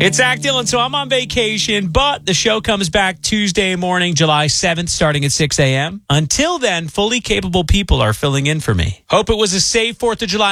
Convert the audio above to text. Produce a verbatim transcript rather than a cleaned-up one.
It's Zach Dillon, so I'm on vacation, but the show comes back Tuesday morning, July seventh, starting at six a.m. Until then, fully capable people are filling in for me. Hope it was a safe fourth of July.